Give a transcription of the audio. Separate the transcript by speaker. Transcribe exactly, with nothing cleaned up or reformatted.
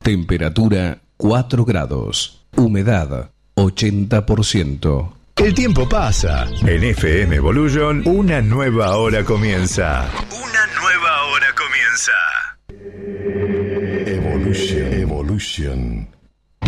Speaker 1: Temperatura cuatro grados. Humedad ochenta por ciento.
Speaker 2: El tiempo pasa. En F M Evolution, una nueva hora comienza. Una nueva hora comienza. Evolution. Evolution.